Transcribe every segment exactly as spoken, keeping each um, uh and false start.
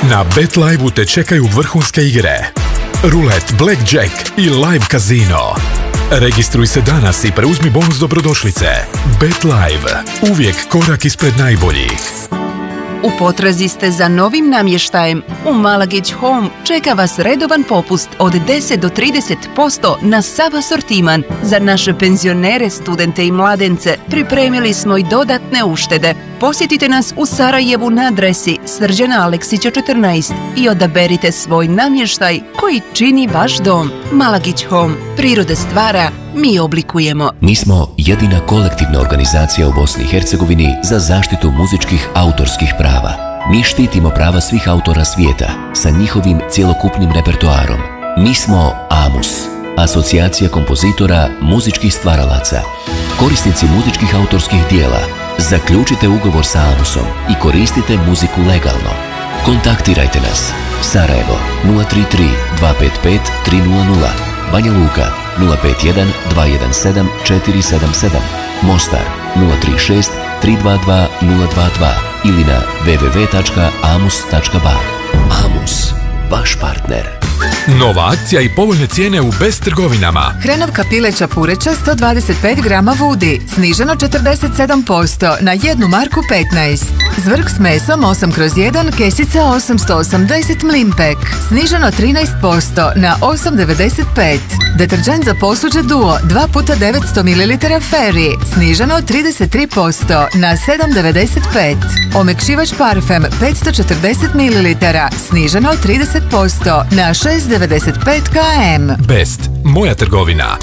Na BetLive-u te čekaju vrhunske igre, rulet, blackjack i live kazino. Registruj se danas i preuzmi bonus dobrodošlice. BetLive, uvijek korak ispred najboljih. U potrazi ste za novim namještajem? U Malagić Home čeka vas redovan popust od deset do trideset posto na sav asortiman. Za naše penzionere, studente i mladence pripremili smo i dodatne uštede. Posjetite nas u Sarajevu na adresi Srđana Aleksića četrnaest i odaberite svoj namještaj koji čini vaš dom. Malagić Home. Priroda stvara, mi oblikujemo. Mi smo jedina kolektivna organizacija u Bosni i Hercegovini za zaštitu muzičkih autorskih prava. Mi štitimo prava svih autora svijeta sa njihovim cjelokupnim repertoarom. Mi smo AMUS, Asocijacija kompozitora muzičkih stvaralaca. Korisnici muzičkih autorskih dijela, zaključite ugovor sa AMUSom i koristite muziku legalno. Kontaktirajte nas. Sarajevo nula tri tri dva pet pet tri nula nula, Banja Luka nula pet jedan dva jedan sedam četiri sedam sedam, Mostar nula tri šest tri dva dva nula dva dva ili na w w w tačka amus tačka ba. AMUS, vaš partner. Nova akcija i povoljne cijene u Best trgovinama. Hrenovka pileća pureća sto dvadeset pet grama vudi, sniženo četrdeset sedam posto na jednu marku petnaest. Zvrk s mesom osam kroz jedan, kesica osamsto osamdeset Mlimpek, sniženo trinaest posto na osam devedeset pet. Deterđent za posuđe Duo dva puta devetsto mililitara Fairy, sniženo trideset tri posto na sedam devedeset pet. Omekšivač Parfem petsto četrdeset mililitara, sniženo trideset posto na šest devedeset pet km. Best, moja trgovina.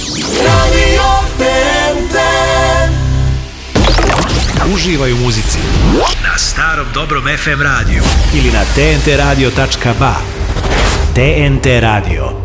Uživaj u muzici na starom dobrom ef em radiju ili na te en te radio tačka ba. T N T Radio.